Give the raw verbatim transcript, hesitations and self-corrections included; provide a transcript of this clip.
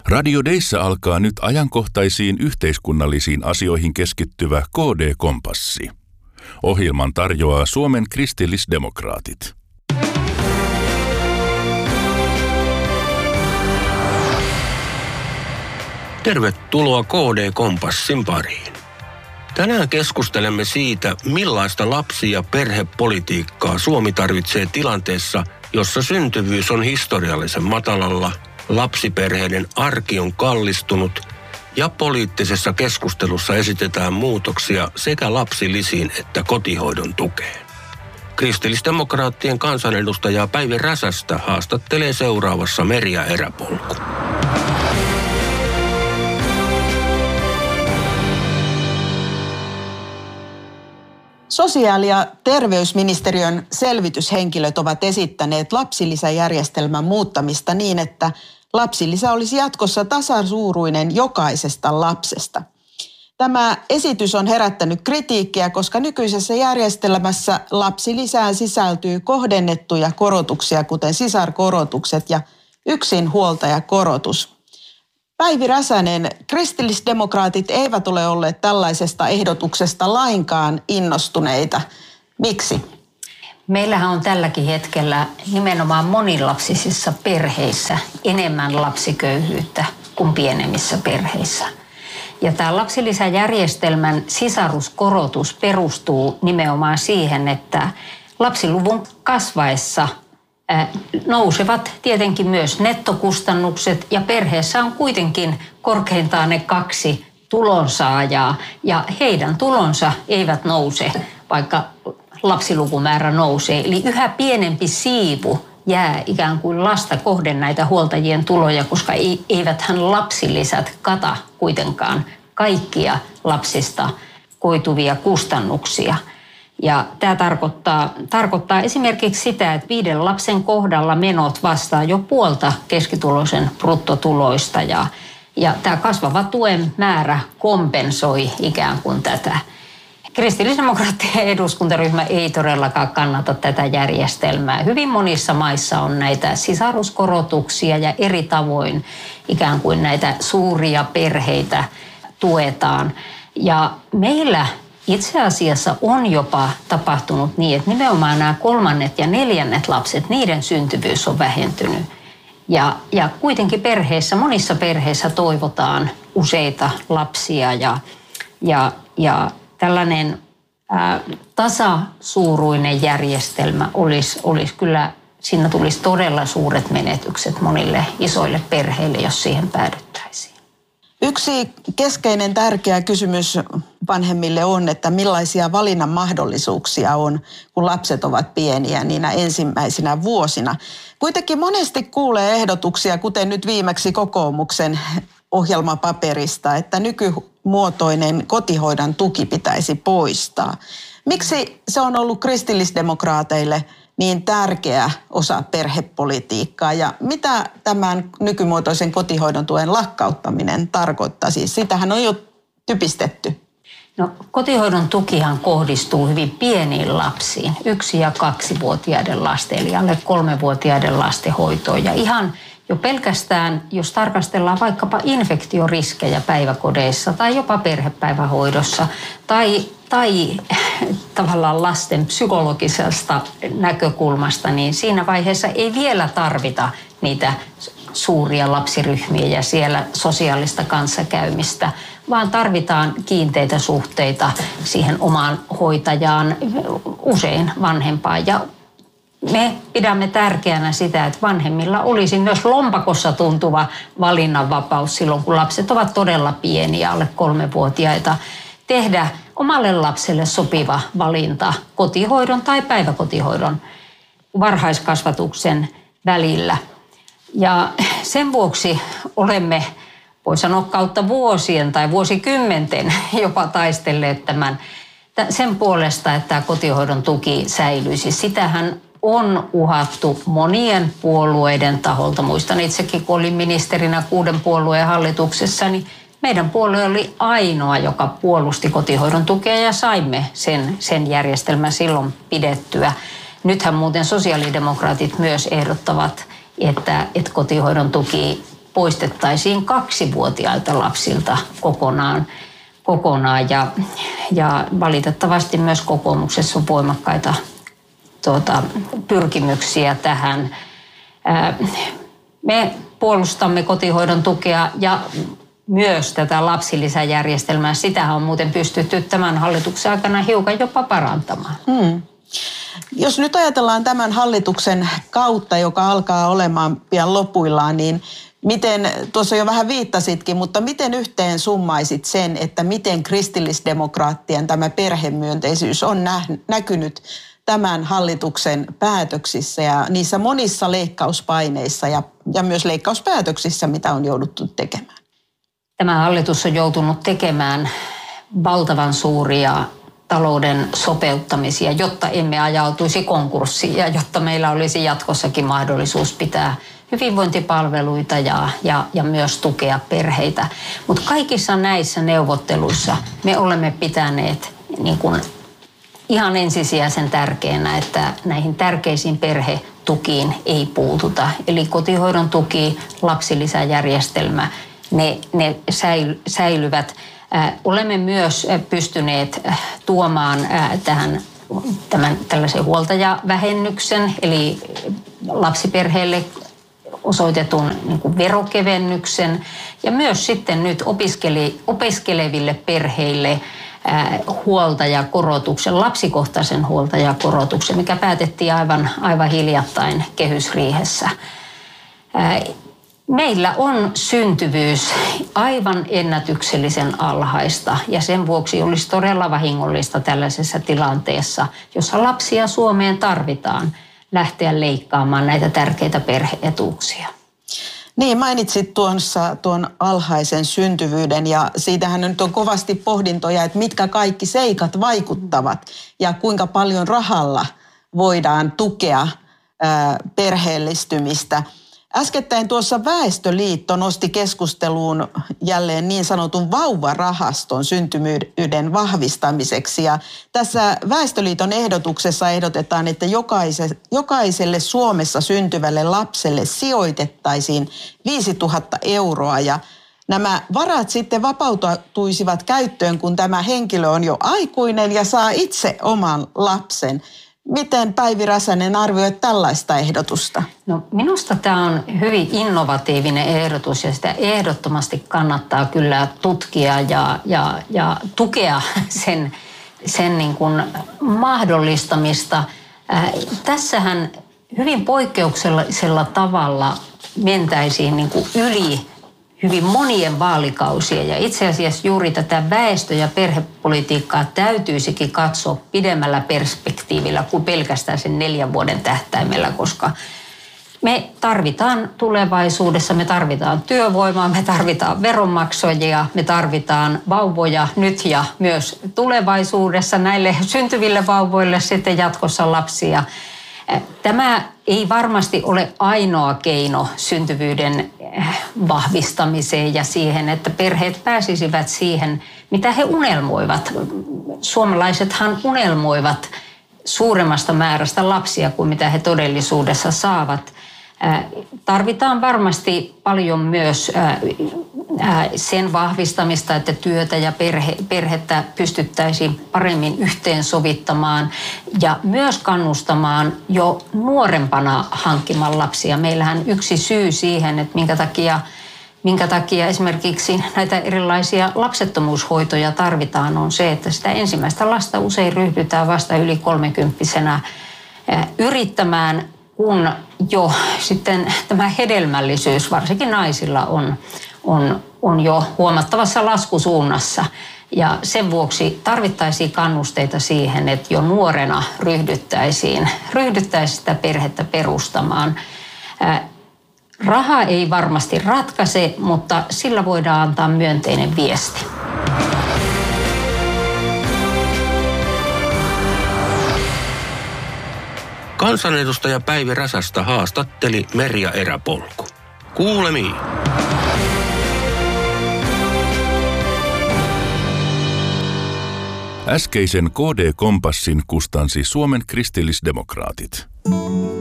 Radio Deissä alkaa nyt ajankohtaisiin yhteiskunnallisiin asioihin keskittyvä K D-kompassi. Ohjelman tarjoaa Suomen kristillisdemokraatit. Tervetuloa K D-kompassin pariin. Tänään keskustelemme siitä, millaista lapsi- ja perhepolitiikkaa Suomi tarvitsee tilanteessa, jossa syntyvyys on historiallisen matalalla, lapsiperheiden arki on kallistunut ja poliittisessa keskustelussa esitetään muutoksia sekä lapsilisiin että kotihoidon tukeen. Kristillisdemokraattien kansanedustaja Päivi Räsästä haastattelee seuraavassa Merja Eräpolku. Sosiaali- ja terveysministeriön selvityshenkilöt ovat esittäneet lapsilisäjärjestelmän muuttamista niin, että lapsilisä olisi jatkossa tasasuuruinen jokaisesta lapsesta. Tämä esitys on herättänyt kritiikkiä, koska nykyisessä järjestelmässä lapsilisään sisältyy kohdennettuja korotuksia, kuten sisarkorotukset ja yksinhuoltajakorotus. Päivi Räsänen, kristillisdemokraatit eivät ole olleet tällaisesta ehdotuksesta lainkaan innostuneita. Miksi? Meillähän on tälläkin hetkellä nimenomaan monilapsisissa perheissä enemmän lapsiköyhyyttä kuin pienemmissä perheissä. Ja tämä lapsilisäjärjestelmän sisaruskorotus perustuu nimenomaan siihen, että lapsiluvun kasvaessa nousevat tietenkin myös nettokustannukset ja perheessä on kuitenkin korkeintaan ne kaksi tulonsaajaa ja heidän tulonsa eivät nouse, vaikka lapsilukumäärä nousee. Eli yhä pienempi siivu jää ikään kuin lasta kohden näitä huoltajien tuloja, koska eiväthän lapsilisät kata kuitenkaan kaikkia lapsista koituvia kustannuksia. Ja tämä tarkoittaa, tarkoittaa esimerkiksi sitä, että viiden lapsen kohdalla menot vastaa jo puolta keskituloisen bruttotuloista ja, ja tämä kasvava tuen määrä kompensoi ikään kuin tätä. Kristillisdemokraattien eduskuntaryhmä ei todellakaan kannata tätä järjestelmää. Hyvin monissa maissa on näitä sisaruskorotuksia ja eri tavoin ikään kuin näitä suuria perheitä tuetaan. Ja meillä itse asiassa on jopa tapahtunut niin, että nimenomaan nämä kolmannet ja neljännet lapset, niiden syntyvyys on vähentynyt. Ja, ja kuitenkin perheissä, monissa perheissä toivotaan useita lapsia ja, ja, ja tällainen ää, tasasuuruinen järjestelmä olisi, olisi kyllä, siinä tulisi todella suuret menetykset monille isoille perheille, jos siihen päädyttäisiin. Yksi keskeinen tärkeä kysymys vanhemmille on, että millaisia valinnan mahdollisuuksia on, kun lapset ovat pieniä niinä ensimmäisinä vuosina. Kuitenkin monesti kuulee ehdotuksia, kuten nyt viimeksi kokoomuksen ohjelmapaperista, että nykymuotoinen kotihoidon tuki pitäisi poistaa. Miksi se on ollut kristillisdemokraateille niin tärkeä osa perhepolitiikkaa ja mitä tämän nykymuotoisen kotihoidon tuen lakkauttaminen tarkoittaa? Siis sitähän on jo typistetty. No, kotihoidon tukihan kohdistuu hyvin pieniin lapsiin, yksi- ja kaksivuotiaiden lasten, eli alle kolmevuotiaiden lasten hoitoon. Ja ihan jo pelkästään, jos tarkastellaan vaikkapa infektioriskejä päiväkodeissa tai jopa perhepäivähoidossa tai, tai tavallaan lasten psykologisesta näkökulmasta, niin siinä vaiheessa ei vielä tarvita niitä suuria lapsiryhmiä ja siellä sosiaalista kanssakäymistä, vaan tarvitaan kiinteitä suhteita siihen omaan hoitajaan, usein vanhempaan. Ja me pidämme tärkeänä sitä, että vanhemmilla olisi myös lompakossa tuntuva valinnanvapaus silloin, kun lapset ovat todella pieniä, alle kolmevuotiaita, tehdä omalle lapselle sopiva valinta kotihoidon tai päiväkotihoidon varhaiskasvatuksen välillä. Ja sen vuoksi olemme, voi sanoa kautta vuosien tai vuosikymmenten jopa taistelleet tämän, sen puolesta, että tämä kotihoidon tuki säilyisi. Sitähän on uhattu monien puolueiden taholta. Muistan itsekin, kun olin ministerinä kuuden puolueen hallituksessa, niin meidän puolue oli ainoa, joka puolusti kotihoidon tukea ja saimme sen, sen järjestelmän silloin pidettyä. Nythän muuten sosiaalidemokraatit myös ehdottavat, että, että kotihoidon tuki poistettaisiin kaksivuotiailta lapsilta kokonaan. kokonaan. Ja, ja valitettavasti myös kokoomuksessa on voimakkaita tuota, pyrkimyksiä tähän. Me puolustamme kotihoidon tukea ja myös tätä lapsilisäjärjestelmää. Sitähän on muuten pystytty tämän hallituksen aikana hiukan jopa parantamaan. Hmm. Jos nyt ajatellaan tämän hallituksen kautta, joka alkaa olemaan pian lopuillaan, niin miten, tuossa jo vähän viittasitkin, mutta miten yhteen summaisit sen, että miten kristillisdemokraattien tämä perhemyönteisyys on nä- näkynyt tämän hallituksen päätöksissä ja niissä monissa leikkauspaineissa ja, ja myös leikkauspäätöksissä, mitä on jouduttu tekemään? Tämä hallitus on joutunut tekemään valtavan suuria talouden sopeuttamisia, jotta emme ajautuisi konkurssiin ja jotta meillä olisi jatkossakin mahdollisuus pitää hyvinvointipalveluita ja, ja, ja myös tukea perheitä. Mutta kaikissa näissä neuvotteluissa me olemme pitäneet niin kuin ihan ensisijaisen tärkeänä, että näihin tärkeisiin perhetukiin ei puututa. Eli kotihoidon tuki, lapsilisäjärjestelmä, ne, ne säily, säilyvät. Äh, olemme myös pystyneet tuomaan äh, tähän tämän, tällaisen huoltajavähennyksen, eli lapsiperheille osoitetun niin kuin verokevennyksen ja myös sitten nyt opiskeli, opiskeleville perheille äh, huoltajakorotuksen, lapsikohtaisen huoltajakorotuksen, mikä päätettiin aivan, aivan hiljattain kehysriihessä. Äh, Meillä on syntyvyys aivan ennätyksellisen alhaista ja sen vuoksi olisi todella vahingollista tällaisessa tilanteessa, jossa lapsia Suomeen tarvitaan, lähteä leikkaamaan näitä tärkeitä perhe-etuuksia. Niin, mainitsit tuossa tuon alhaisen syntyvyyden ja siitähän nyt on kovasti pohdintoja, että mitkä kaikki seikat vaikuttavat ja kuinka paljon rahalla voidaan tukea ää, perheellistymistä. Äskettäin tuossa Väestöliitto nosti keskusteluun jälleen niin sanotun vauvarahaston syntymyyden vahvistamiseksi. Ja tässä Väestöliiton ehdotuksessa ehdotetaan, että jokaiselle Suomessa syntyvälle lapselle sijoitettaisiin viisituhatta euroa ja nämä varat sitten vapautuisivat käyttöön, kun tämä henkilö on jo aikuinen ja saa itse oman lapsen. Miten Päivi Räsänen arvioit tällaista ehdotusta? No, minusta tämä on hyvin innovatiivinen ehdotus ja sitä ehdottomasti kannattaa kyllä tutkia ja, ja, ja tukea sen, sen niin kuin mahdollistamista. Äh, tässähän hyvin poikkeuksellisella tavalla mentäisiin niin kuin yli hyvin monien vaalikausien ja itse asiassa juuri tätä väestö- ja perhepolitiikkaa täytyisikin katsoa pidemmällä perspektiivillä kuin pelkästään sen neljän vuoden tähtäimellä, koska me tarvitaan tulevaisuudessa, me tarvitaan työvoimaa, me tarvitaan veronmaksajia, me tarvitaan vauvoja nyt ja myös tulevaisuudessa näille syntyville vauvoille sitten jatkossa lapsia. Tämä ei varmasti ole ainoa keino syntyvyyden vahvistamiseen ja siihen, että perheet pääsisivät siihen, mitä he unelmoivat. Suomalaisethan unelmoivat suuremmasta määrästä lapsia kuin mitä he todellisuudessa saavat. Tarvitaan varmasti paljon myös sen vahvistamista, että työtä ja perhe, perhettä pystyttäisiin paremmin yhteensovittamaan ja myös kannustamaan jo nuorempana hankkimaan lapsia. Meillähän yksi syy siihen, että minkä takia, minkä takia esimerkiksi näitä erilaisia lapsettomuushoitoja tarvitaan, on se, että sitä ensimmäistä lasta usein ryhdytään vasta yli kolmekymppisenä yrittämään, kun jo sitten tämä hedelmällisyys, varsinkin naisilla, on, on, on jo huomattavassa laskusuunnassa. Ja sen vuoksi tarvittaisiin kannusteita siihen, että jo nuorena ryhdyttäisiin, ryhdyttäisiin sitä perhettä perustamaan. Raha ei varmasti ratkaise, mutta sillä voidaan antaa myönteinen viesti. Kansanedustaja Päivi Räsästä haastatteli Merja Eräpolku. Kuulemiin. Äskeisen K D-kompassin kustansi Suomen kristillisdemokraatit.